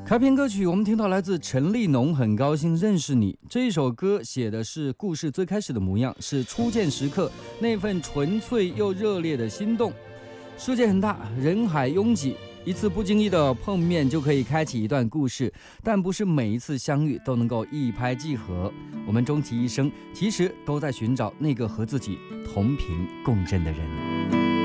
开篇歌曲我们听到来自陈立农，很高兴认识你。这一首歌写的是故事最开始的模样，是初见时刻那份纯粹又热烈的心动。世界很大，人海拥挤，一次不经意的碰面就可以开启一段故事，但不是每一次相遇都能够一拍即合。我们终其一生其实都在寻找那个和自己同频共振的人。